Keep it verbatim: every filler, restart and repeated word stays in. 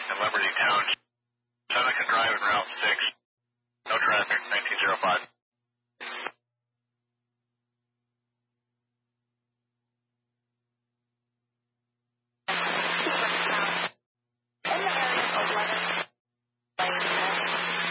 in Liberty Town. Seneca Drive and Route six. No traffic, nineteen oh five.